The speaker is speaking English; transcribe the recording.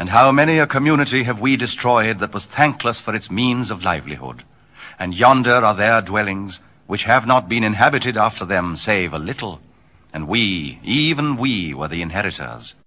And how many a community have we destroyed that was thankless for its means of livelihood? And yonder are their dwellings, which have not been inhabited after them, save a little. And we, even we, were the inheritors.